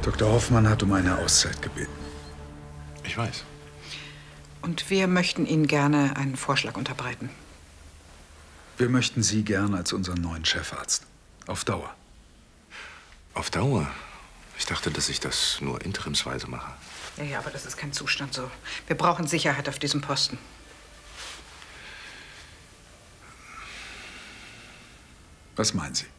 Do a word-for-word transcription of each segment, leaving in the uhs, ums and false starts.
Doktor Hoffmann hat um eine Auszeit gebeten. Ich weiß. Und wir möchten Ihnen gerne einen Vorschlag unterbreiten. Wir möchten Sie gern als unseren neuen Chefarzt. Auf Dauer. Auf Dauer? Ich dachte, dass ich das nur interimsweise mache. Ja, ja, aber das ist kein Zustand so. Wir brauchen Sicherheit auf diesem Posten. Was meinen Sie?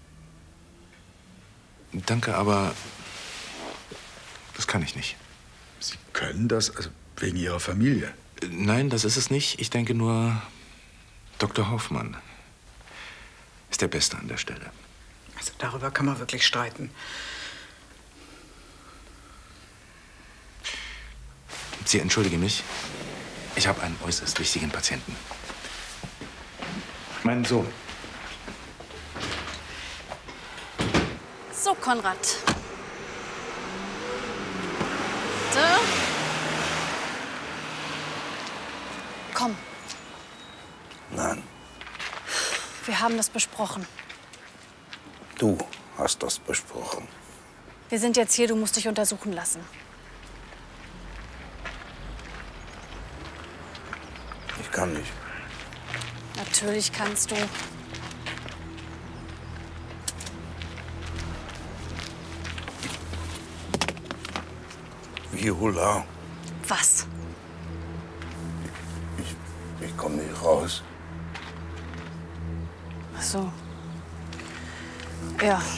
Danke, aber das kann ich nicht. Sie können das, also wegen Ihrer Familie? Nein, das ist es nicht. Ich denke nur, Doktor Hoffmann ist der Beste an der Stelle. Also darüber kann man wirklich streiten. Sie entschuldigen mich. Ich habe einen äußerst wichtigen Patienten. Mein Sohn. So, Konrad. Bitte. Komm. Nein, Wir haben das besprochen. du hast das besprochen. Wir sind jetzt hier, du musst dich untersuchen lassen. Ich kann nicht. Natürlich kannst du. Viola, Was? ich, ich komme nicht raus. Ach so. Ja.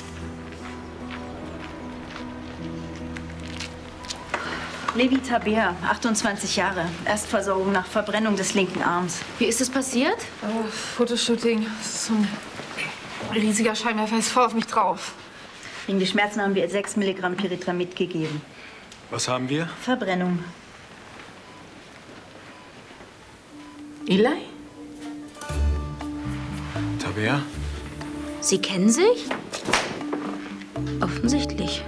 Levi Tabea, achtundzwanzig Jahre. Erstversorgung nach Verbrennung des linken Arms. Wie ist es passiert? Oh, Fotoshooting. Das ist so ein riesiger Scheinwerfer ist voll auf mich drauf. Gegen die Schmerzen haben wir ihr sechs Milligramm Pyritramid gegeben. Was haben wir? Verbrennung. Eli? Tabea? Sie kennen sich? Offensichtlich.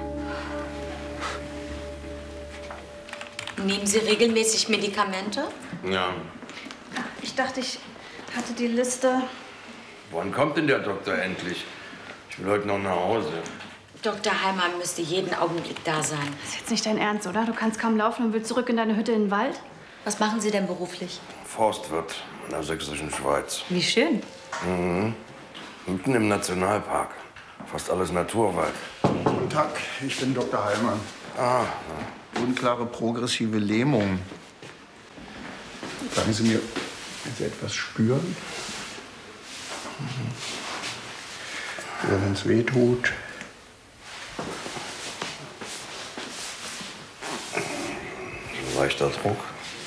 Nehmen Sie regelmäßig Medikamente? Ja. Ich dachte, ich hatte die Liste. Wann kommt denn der Doktor endlich? Ich will heute noch nach Hause. Doktor Heimann müsste jeden Augenblick da sein. Das ist jetzt nicht dein Ernst, oder? Du kannst kaum laufen und willst zurück in deine Hütte in den Wald? Was machen Sie denn beruflich? Forstwirt in der sächsischen Schweiz. Wie schön. Mhm. Mitten im Nationalpark. Fast alles Naturwald. Guten Tag, ich bin Doktor Heilmann. Ah, Unklare progressive Lähmung. Sagen Sie mir, wenn Sie etwas spüren? Oder wenn es weh tut? ein leichter Druck.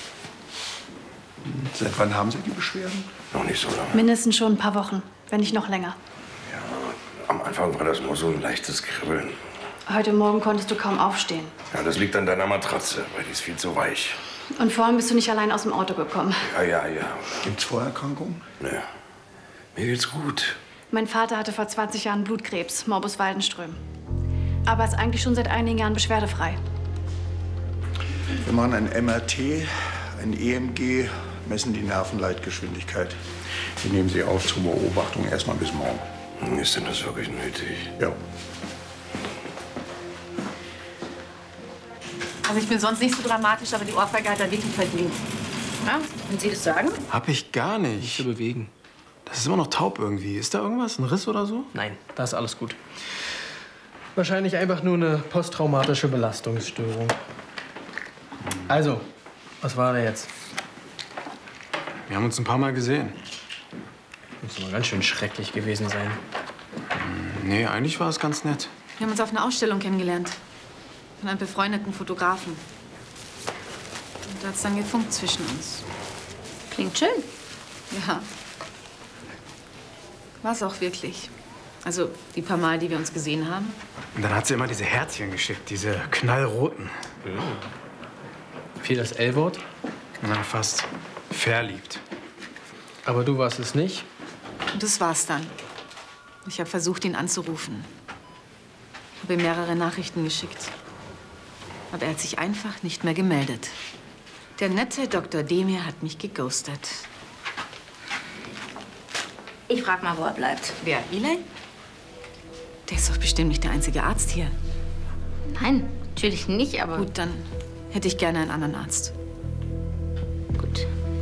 Seit wann haben Sie die Beschwerden? Noch nicht so lange. Mindestens schon ein paar Wochen, wenn nicht noch länger. Am Anfang war das nur so ein leichtes Kribbeln. Heute Morgen konntest du kaum aufstehen. Ja, das liegt an deiner Matratze, weil die ist viel zu weich. Und vorhin bist du nicht allein aus dem Auto gekommen. Ja, ja, ja. Gibt's Vorerkrankungen? Nö. Mir geht's gut. Mein Vater hatte vor zwanzig Jahren Blutkrebs, Morbus Waldenström. Aber ist eigentlich schon seit einigen Jahren beschwerdefrei. Wir machen ein M R T, ein E M G, messen die Nervenleitgeschwindigkeit. Wir nehmen Sie auf zur Beobachtung erstmal bis morgen. Ist denn das wirklich nötig? Ja. Also ich bin sonst nicht so dramatisch, aber die Ohrfeige hat er wirklich verdient. Ja, können Sie das sagen? Hab ich gar nicht. Nicht zu bewegen. Das ist immer noch taub irgendwie. Ist da irgendwas? Ein Riss oder so? Nein, da ist alles gut. Wahrscheinlich einfach nur eine posttraumatische Belastungsstörung. Also, was war da jetzt? Wir haben uns ein paar Mal gesehen. Muss aber ganz schön schrecklich gewesen sein. Nee, eigentlich war es ganz nett. Wir haben uns auf einer Ausstellung kennengelernt. Von einem befreundeten Fotografen. Und da hat's dann gefunkt zwischen uns. Klingt schön. Ja. War's auch wirklich. Also die paar Mal, die wir uns gesehen haben. Und dann hat sie immer diese Herzchen geschickt, diese knallroten. Fiel das L-Wort? Na, fast verliebt. Aber du warst es nicht? Und das war's dann. Ich habe versucht, ihn anzurufen. Habe ihm mehrere Nachrichten geschickt. Aber er hat sich einfach nicht mehr gemeldet. Der nette Doktor Demir hat mich geghostet. Ich frag mal, wo er bleibt. Wer? Eli? Der ist doch bestimmt nicht der einzige Arzt hier. Nein, natürlich nicht, aber... Gut, dann hätte ich gerne einen anderen Arzt. Gut.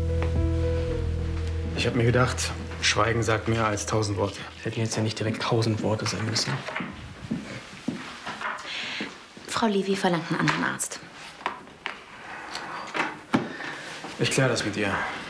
Ich habe mir gedacht, Schweigen sagt mehr als tausend Worte. Hätten jetzt ja nicht direkt tausend Worte sein müssen. Frau Levy verlangt einen anderen Arzt. Ich kläre das mit ihr.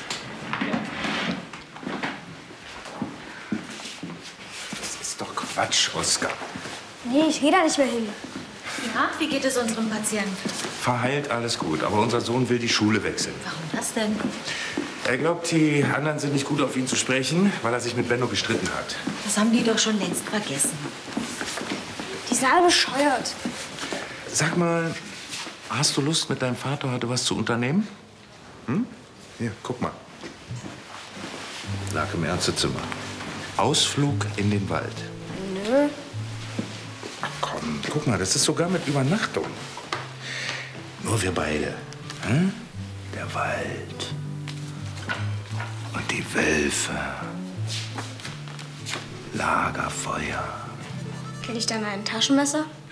Das ist doch Quatsch, Oskar. Nee, ich gehe da nicht mehr hin. Ja, wie geht es unserem Patienten? Verheilt alles gut, aber unser Sohn will die Schule wechseln. Warum das denn? Er glaubt, die anderen sind nicht gut auf ihn zu sprechen, weil er sich mit Benno gestritten hat. Das haben die doch schon längst vergessen. Die sind alle bescheuert. Sag mal, hast du Lust, mit deinem Vater heute was zu unternehmen? Hm? Hier, guck mal. Lag im Ärztezimmer. Ausflug in den Wald. Nö. Ach komm, guck mal, das ist sogar mit Übernachtung. Nur wir beide. Hm? Der Wald. Und die Wölfe. Lagerfeuer. Kenn ich da mal ein Taschenmesser?